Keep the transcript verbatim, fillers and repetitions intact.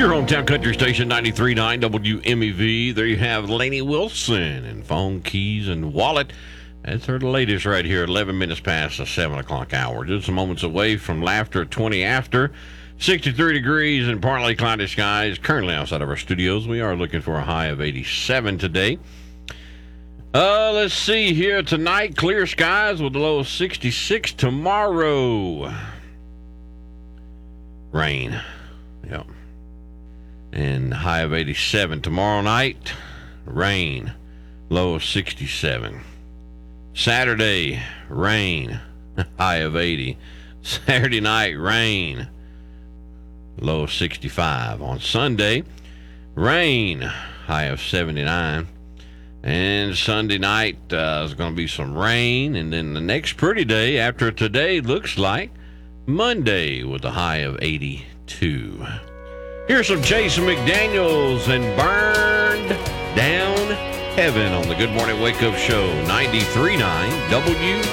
Your hometown country station, ninety-three point nine W M E V. There you have Lainey Wilson and Phone, Keys, and Wallet. That's her latest right here, eleven minutes past the seven o'clock hour. Just some moments away from laughter at twenty after. sixty-three degrees and partly cloudy skies. Currently outside of our studios, we are looking for a high of eighty-seven today. Uh, let's see here tonight. Clear skies with a low of sixty-six. Tomorrow, rain. Yep. And high of eighty-seven. Tomorrow night, rain. Low of sixty-seven. Saturday, rain. High of eighty. Saturday night, rain. Low of sixty-five. On Sunday, rain. High of seventy-nine. And Sunday night, uh, there's going to be some rain. And then the next pretty day after today looks like Monday with a high of eighty-two. Here's some Jason McDaniels and Burned Down Heaven on the Good Morning Wake Up Show, ninety-three point nine W